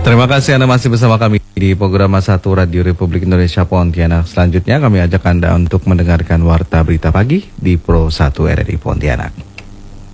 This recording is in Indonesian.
Terima kasih Anda masih bersama kami di program 1 Radio Republik Indonesia Pontianak. Selanjutnya kami ajak Anda untuk mendengarkan Warta Berita Pagi di Pro 1 RRI Pontianak.